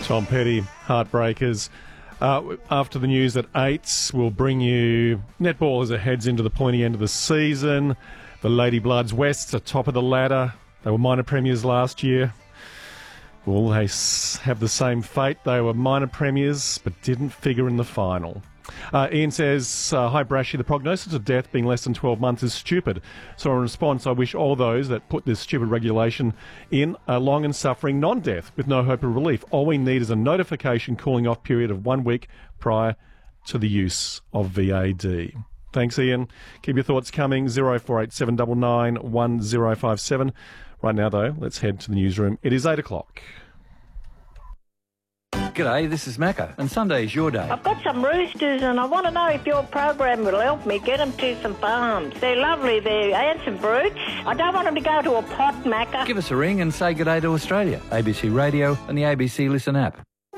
Tom Petty, Heartbreakers. After the news at 8, we'll bring you netball as it heads into the pointy end of the season. The Lady Bloods Wests are top of the ladder. They were minor premiers last year. Will they have the same fate? They were minor premiers but didn't figure in the final. Ian says, hi Brashy, the prognosis of death being less than 12 months is stupid. So in response, I wish all those that put this stupid regulation in are long and suffering non-death with no hope of relief. All we need is a notification cooling off period of 1 week prior to the use of VAD. Thanks, Ian. Keep your thoughts coming, 048799 1057. Right now, though, let's head to the newsroom. It is 8 o'clock. G'day, this is Macca, and Sunday's your day. I've got some roosters and I want to know if your program will help me get them to some farms. They're lovely, they're handsome brutes. I don't want them to go to a pot, Macca. Give us a ring and say g'day to Australia, ABC Radio and the ABC Listen app.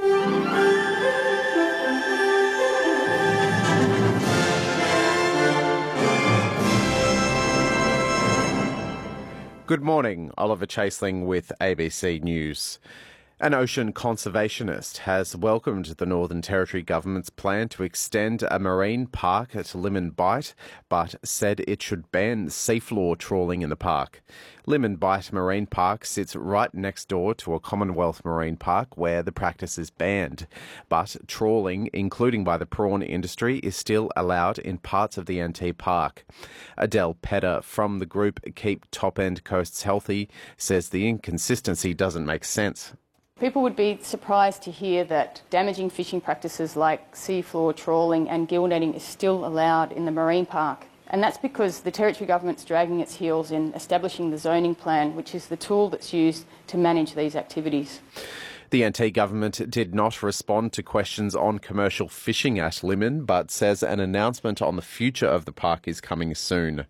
Good morning, Oliver Chaseling with ABC News. An ocean conservationist has welcomed the Northern Territory government's plan to extend a marine park at Limmen Bight, but said it should ban seafloor trawling in the park. Limmen Bight Marine Park sits right next door to a Commonwealth Marine Park where the practice is banned. But trawling, including by the prawn industry, is still allowed in parts of the NT Park. Adele Pedder from the group Keep Top End Coasts Healthy says the inconsistency doesn't make sense. People would be surprised to hear that damaging fishing practices like seafloor trawling and gill netting is still allowed in the marine park. And that's because the Territory Government's dragging its heels in establishing the zoning plan, which is the tool that's used to manage these activities. The NT Government did not respond to questions on commercial fishing at Limmen, but says an announcement on the future of the park is coming soon.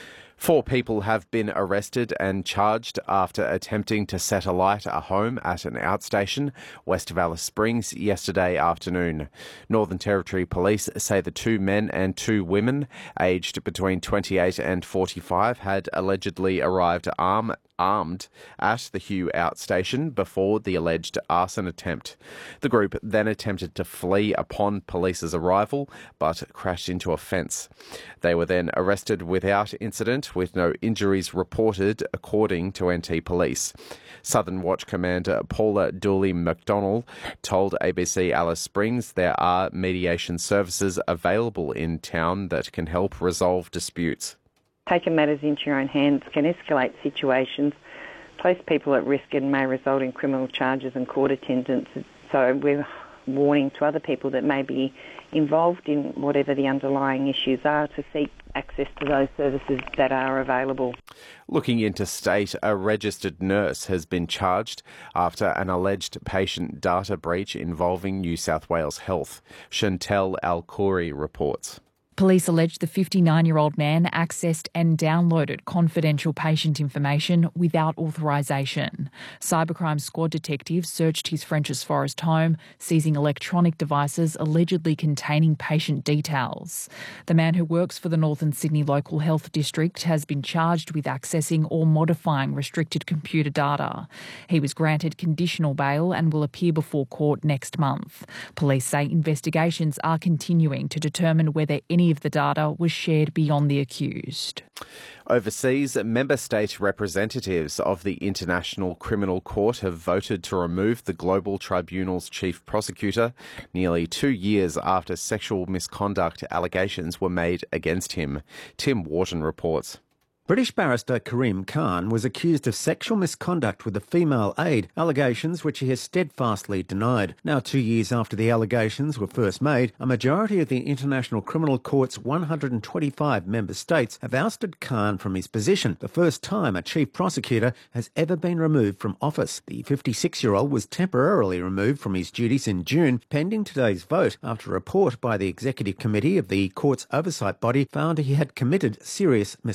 4 people have been arrested and charged after attempting to set alight a home at an outstation west of Alice Springs yesterday afternoon. Northern Territory Police say the 2 men and 2 women, aged between 28 and 45, had allegedly arrived armed at the Hugh outstation before the alleged arson attempt. The group then attempted to flee upon police's arrival, but crashed into a fence. They were then arrested without incident, with no injuries reported, according to NT Police. Southern Watch Commander Paula Dooley McDonnell told ABC Alice Springs there are mediation services available in town that can help resolve disputes. Taking matters into your own hands can escalate situations, place people at risk and may result in criminal charges and court attendance. So we're warning to other people that may be involved in whatever the underlying issues are to seek access to those services that are available. Looking into state, a registered nurse has been charged after an alleged patient data breach involving New South Wales Health. Chantel Al-Khoury reports. Police allege the 59-year-old man accessed and downloaded confidential patient information without authorisation. Cybercrime squad detectives searched his Frenchs Forest home, seizing electronic devices allegedly containing patient details. The man who works for the Northern Sydney Local Health District has been charged with accessing or modifying restricted computer data. He was granted conditional bail and will appear before court next month. Police say investigations are continuing to determine whether any of the data was shared beyond the accused. Overseas, member state representatives of the International Criminal Court have voted to remove the Global Tribunal's chief prosecutor nearly 2 years after sexual misconduct allegations were made against him. Tim Wharton reports. British barrister Karim Khan was accused of sexual misconduct with a female aide, allegations which he has steadfastly denied. Now, 2 years after the allegations were first made, a majority of the International Criminal Court's 125 member states have ousted Khan from his position, the first time a chief prosecutor has ever been removed from office. The 56-year-old was temporarily removed from his duties in June, pending today's vote, after a report by the Executive Committee of the Court's oversight body found he had committed serious misconduct.